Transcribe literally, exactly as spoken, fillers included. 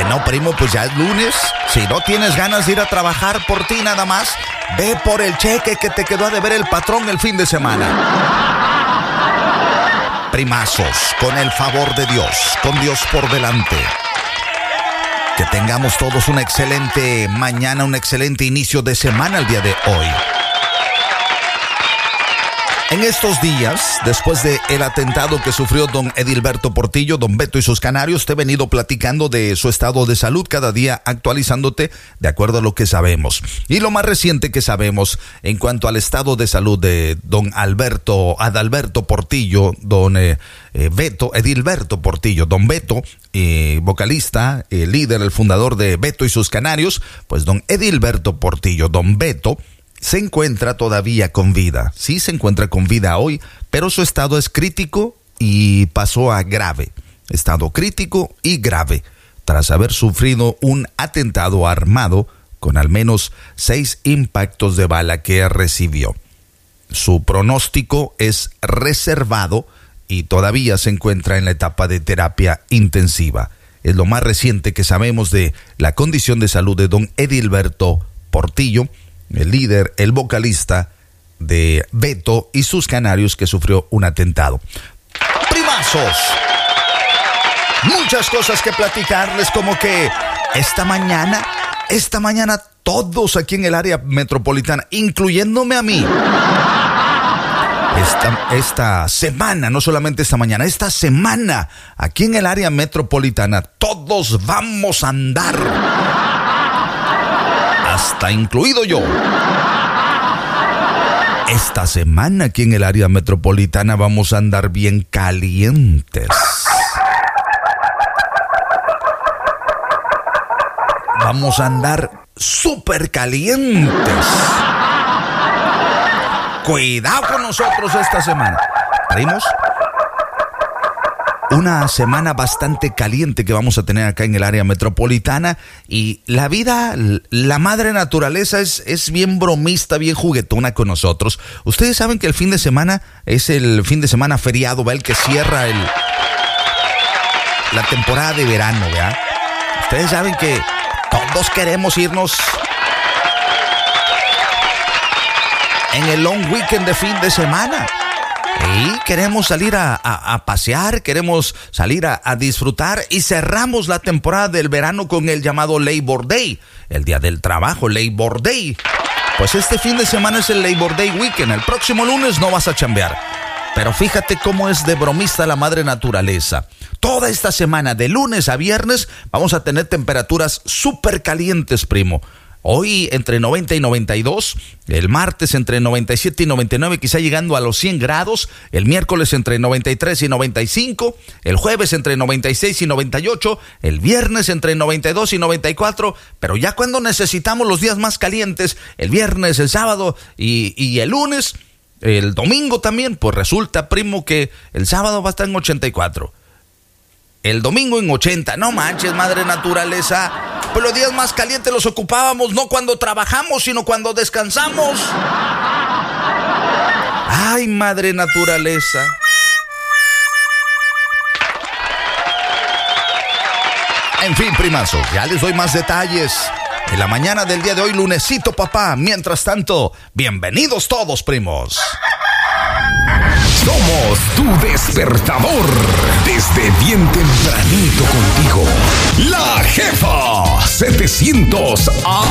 Bueno, primo, pues ya es lunes. Si no tienes ganas de ir a trabajar por ti nada más, ve por el cheque que te quedó a deber el patrón el fin de semana. Primazos, con el favor de Dios, con Dios por delante. Que tengamos todos una excelente mañana, un excelente inicio de semana el día de hoy. En estos días, después de el atentado que sufrió don Edilberto Portillo, don Beto y sus canarios, te he venido platicando de su estado de salud, cada día actualizándote de acuerdo a lo que sabemos. Y lo más reciente que sabemos en cuanto al estado de salud de don Alberto, Adalberto Portillo, don eh, eh, Beto, Edilberto Portillo, don Beto, eh, vocalista, eh, líder, el fundador de Beto y sus canarios, pues don Edilberto Portillo, don Beto, se encuentra todavía con vida. Sí se encuentra con vida hoy, pero su estado es crítico y pasó a grave. Estado crítico y grave, tras haber sufrido un atentado armado con al menos seis impactos de bala que recibió. Su pronóstico es reservado y todavía se encuentra en la etapa de terapia intensiva. Es lo más reciente que sabemos de la condición de salud de don Edilberto Portillo, el líder, el vocalista de Beto y sus canarios, que sufrió un atentado. Primazos, muchas cosas que platicarles, como que esta mañana, esta mañana todos aquí en el área metropolitana, incluyéndome a mí, esta, esta semana, no solamente esta mañana, esta semana, aquí en el área metropolitana, todos vamos a andar, hasta incluido yo. Esta semana aquí en el área metropolitana vamos a andar bien calientes. Vamos a andar súper calientes. Cuidado con nosotros esta semana. ¿Primos? Una semana bastante caliente que vamos a tener acá en el área metropolitana, y la vida, la madre naturaleza es, es bien bromista, bien juguetona con nosotros. Ustedes saben que el fin de semana es el fin de semana feriado, ¿verdad? El que cierra el, la temporada de verano, ¿verdad? Ustedes saben que todos queremos irnos en el long weekend de fin de semana. Y queremos salir a, a, a pasear, queremos salir a, a disfrutar, y cerramos la temporada del verano con el llamado Labor Day, el día del trabajo, Labor Day. Pues este fin de semana es el Labor Day Weekend, el próximo lunes no vas a chambear. Pero fíjate cómo es de bromista la madre naturaleza. Toda esta semana, de lunes a viernes, vamos a tener temperaturas súper calientes, primo. Hoy entre noventa y noventa y dos, el martes entre noventa y siete y noventa y nueve, quizá llegando a los cien grados, el miércoles entre noventa y tres y noventa y cinco, el jueves entre noventa y seis y noventa y ocho, el viernes entre noventa y dos y noventa y cuatro, pero ya cuando necesitamos los días más calientes, el viernes, el sábado y, y el lunes, el domingo también, pues resulta, primo, que el sábado va a estar en ochenta y cuatro. El domingo en ochenta, no manches, madre naturaleza. Pues los días más calientes los ocupábamos no cuando trabajamos, sino cuando descansamos. Ay, madre naturaleza. En fin, primazos, ya les doy más detalles en la mañana del día de hoy, lunesito, papá. Mientras tanto, bienvenidos todos, primos. Somos tu despertador, desde bien tempranito contigo. La Jefa setecientos A